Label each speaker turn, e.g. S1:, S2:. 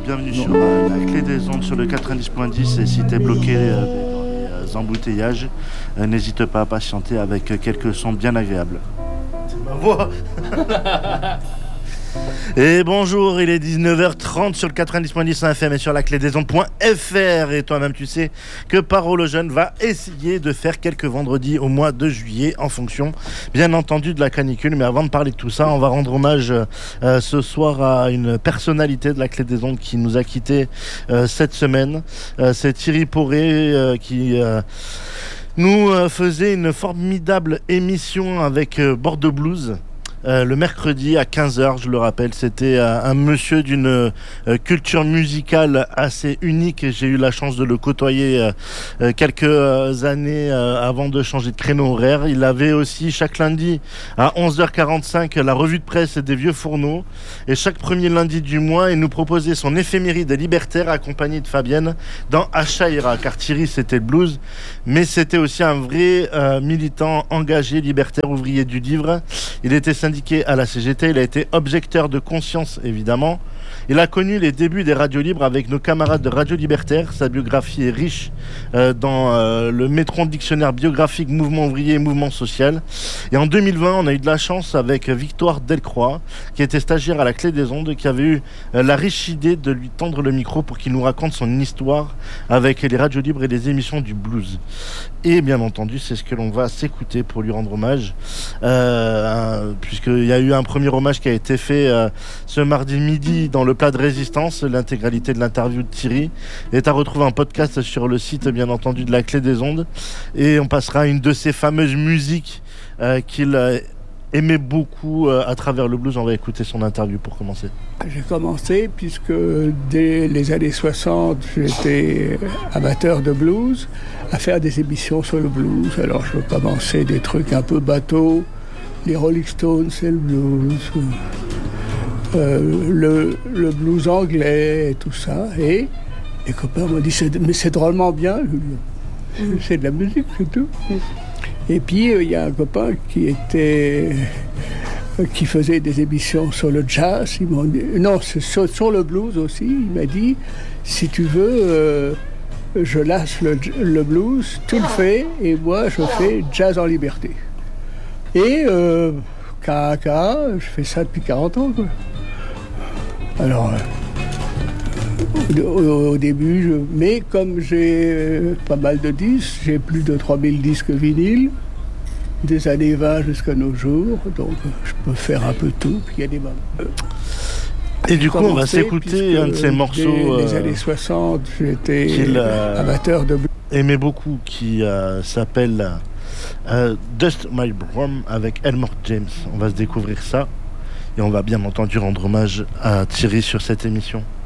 S1: bienvenue sur la clé des ondes sur le 90.10 et si t'es bloqué dans les embouteillages, n'hésite pas à patienter avec quelques sons bien agréables. C'est ma voix. Et bonjour, il est 19h30 sur le 90.10 FM et sur la clé des ondes.fr. Et toi-même tu sais que Parole aux jeunes va essayer de faire quelques vendredis au mois de juillet en fonction bien entendu de la canicule. Mais avant de parler de tout ça, on va rendre hommage ce soir à une personnalité de la clé des ondes qui nous a quittés cette semaine. C'est Thierry Poré qui nous faisait une formidable émission avec Bordeaux Blues. Le mercredi à 15h, je le rappelle, c'était un monsieur d'une culture musicale assez unique. J'ai eu la chance de le côtoyer quelques années avant de changer de créneau horaire. Il avait aussi chaque lundi à 11h45 la revue de presse des Vieux Fourneaux. Et chaque premier lundi du mois, il nous proposait son éphéméride libertaire accompagné de Fabienne dans Achaïra. Car Thierry, c'était le blues, mais c'était aussi un vrai militant engagé, libertaire, ouvrier du livre. Il était syndiqué à la CGT, il a été objecteur de conscience évidemment. Il a connu les débuts des radios libres avec nos camarades de Radio Libertaire. Sa biographie est riche dans le Métron dictionnaire biographique Mouvement ouvrier et mouvement social. Et en 2020, on a eu de la chance avec Victoire Delcroix, qui était stagiaire à la clé des ondes, qui avait eu la riche idée de lui tendre le micro pour qu'il nous raconte son histoire avec les radios libres et les émissions du blues. Et bien entendu, c'est ce que l'on va s'écouter pour lui rendre hommage, puisqu'il y a eu un premier hommage qui a été fait ce mardi midi dans le plat de résistance. L'intégralité de l'interview de Thierry est à retrouver en podcast sur le site bien entendu de la clé des ondes, et on passera à une de ces fameuses musiques qu'il aimait beaucoup à travers le blues. On va écouter son interview pour commencer.
S2: J'ai commencé puisque dès les années 60 j'étais amateur de blues, à faire des émissions sur le blues. Alors je commençais des trucs un peu bateaux, les Rolling Stones et le blues, le blues anglais et tout ça. Et les copains m'ont dit mais c'est drôlement bien. C'est de la musique, c'est tout. Et puis il y a un copain qui faisait des émissions sur le jazz. Ils m'ont dit, non, c'est sur le blues aussi. Il m'a dit si tu veux, je lâche le blues, tu le fais, et moi je fais jazz en liberté. Et je fais ça depuis 40 ans, quoi. Alors, au début, mais comme j'ai pas mal de disques, j'ai plus de 3000 disques vinyles, des années 20 jusqu'à nos jours, donc je peux faire un peu tout, puis il y a des moments.
S1: Et du coup, on va s'écouter un de ces morceaux
S2: des années 60, j'étais amateur de blues.
S1: Aimait beaucoup, qui s'appelle Dust My Broom avec Elmore James. On va se découvrir ça et on va bien entendu rendre hommage à Thierry sur cette émission.